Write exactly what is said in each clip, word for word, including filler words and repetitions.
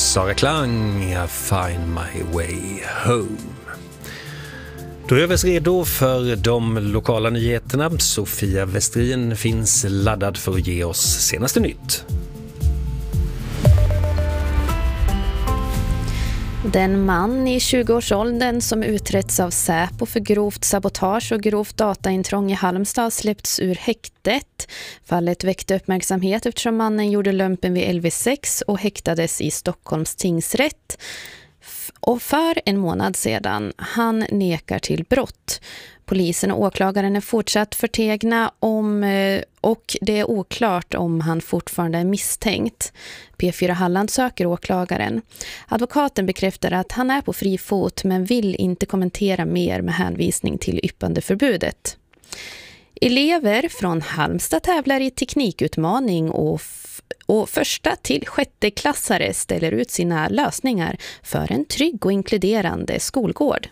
Sara Klang, I find my way home. Då är vi redo för de lokala nyheterna. Sofia Westrin finns laddad för att ge oss senaste nytt. Den man i tjugoårsåldern som utretts av Säpo för grovt sabotage och grovt dataintrång i Halmstad släppts ur häktet. Fallet väckte uppmärksamhet eftersom mannen gjorde lumpen vid L V sex och häktades i Stockholms tingsrätt. Och för en månad sedan, han nekar till brott. Polisen och åklagaren är fortsatt förtegna om, och det är oklart om han fortfarande är misstänkt. P fyra Halland söker åklagaren. Advokaten bekräftar att han är på fri fot men vill inte kommentera mer med hänvisning till yppandeförbudet. Elever från Halmstad tävlar i teknikutmaning och Och första till sjätte klassare ställer ut sina lösningar för en trygg och inkluderande skolgård.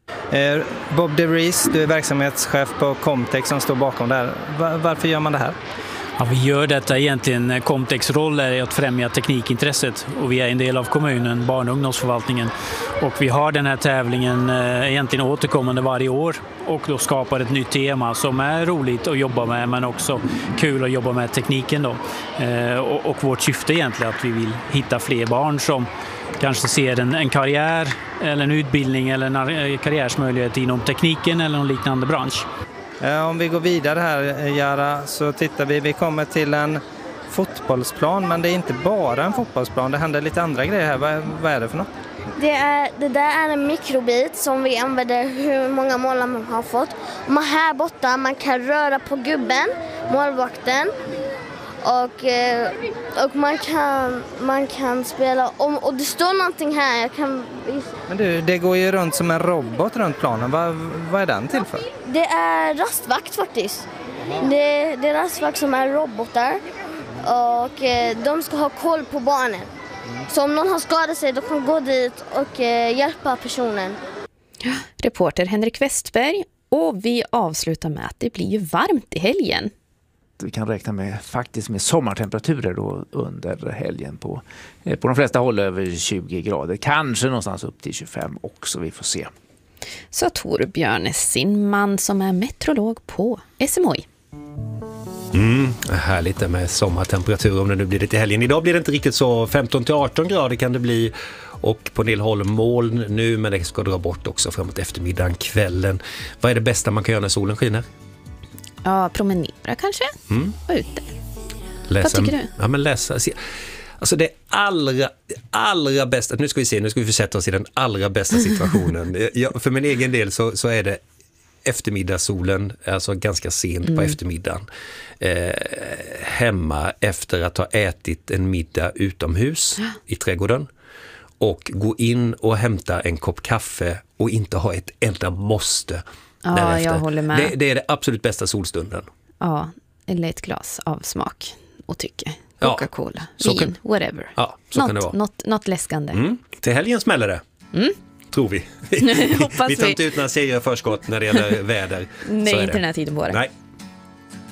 Bob DeVries, du är verksamhetschef på Comtex som står bakom det här. Varför gör man det här? Ja, vi gör detta egentligen. Comtex roll är att främja teknikintresset och vi är en del av kommunen, barn- och ungdomsförvaltningen. Och vi har den här tävlingen egentligen återkommande varje år och då skapar ett nytt tema som är roligt att jobba med men också kul att jobba med tekniken då. Och, och vårt syfte egentligen är att vi vill hitta fler barn som kanske ser en, en karriär eller en utbildning eller en karriärsmöjlighet inom tekniken eller någon liknande bransch. Om vi går vidare här, Jara, så tittar vi. Vi kommer till en fotbollsplan, men det är inte bara en fotbollsplan. Det händer lite andra grejer här. Vad, vad är det för något? Det, är, det där är en mikrobit som vi använder hur många mål man har fått. Och man här borta, man kan röra på gubben, målvakten. Och, och man, kan, man kan spela om, och det står någonting här. Jag kan visa. Men du, det går ju runt som en robot runt planen. Vad, vad är den till för? Det är rastvakt faktiskt. Det, det är rastvakt som är robotar. Och de ska ha koll på barnen. Så om någon har skadat sig, då kan gå dit och hjälpa personen. Reporter Henrik Westberg. Och vi avslutar med att det blir ju varmt i helgen. Vi kan räkna med faktiskt med sommartemperaturer då under helgen på, på de flesta håll över tjugo grader. Kanske någonstans upp till tjugofem också, vi får se. Så Torbjörn Sinnman som är meteorolog på S M H I. Mm, härligt det med sommartemperatur om det nu blir det till helgen. Idag blir det inte riktigt så, femton till arton grader kan det bli och på en del håll moln nu, men det ska dra bort också framåt eftermiddagen, kvällen. Vad är det bästa man kan göra när solen skiner? Ja, promenera kanske. Mm. Vara ute. Läsa, Vad tycker du? Ja, men läsa. Alltså det allra, allra bästa, nu ska vi se, nu ska vi försätta oss i den allra bästa situationen. Jag, för min egen del så, så är det eftermiddagssolen, alltså ganska sent mm. på eftermiddagen. Eh, hemma efter att ha ätit en middag utomhus ja. i trädgården. Och gå in och hämta en kopp kaffe och inte ha ett enda måste. Ja, därefter. jag håller med. Det, det är det absolut bästa solstunden. Ja, eller ett glas av smak och tycke. Coca-Cola, ja, vin, kan, whatever. Ja, så något, kan det vara. Något, något läskande. Mm. Till helgen smäller det. Mm. Tror vi. vi tar inte ut några serier förskott när det gäller väder. Nej, inte den här tiden på det. Nej.